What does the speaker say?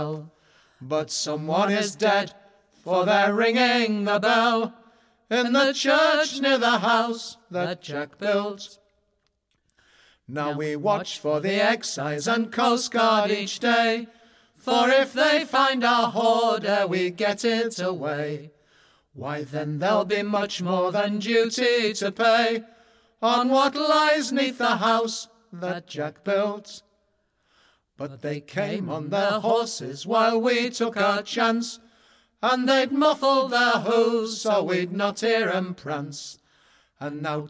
But someone is dead, for they're ringing the bell in the church near the house that Jack built. Now we watch for the excise and coast guard each day, for if they find our hoard ere we get it away, why then there'll be much more than duty to pay on what lies neath the house that Jack built. But they came on their horses while we took our chance, and they'd muffled their hooves so we'd not hear 'em prance. And now